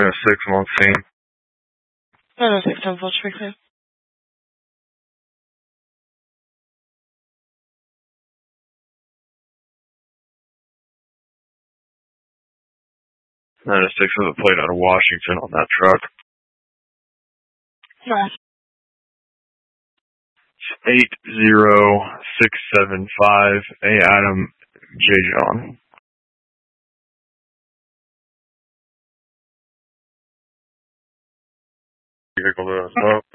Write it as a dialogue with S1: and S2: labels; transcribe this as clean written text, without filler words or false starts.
S1: 6-month scene.
S2: 906 10 full tree clear.
S1: And a 6 with a plate out of Washington on that truck.
S2: North.
S1: 80675 A Adam J John. Vehicle to smoke.